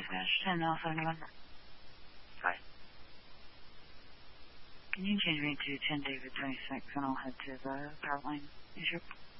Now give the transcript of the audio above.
Ashton, Alpha November. Hi. Can you change me to 10 David 26 and I'll head to the power line? Is your